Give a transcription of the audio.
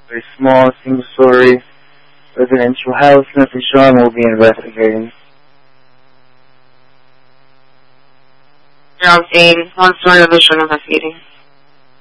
A small single-story residential house. Nothing strong. Will be investigating. You're on scene. 1 story of visual investigating.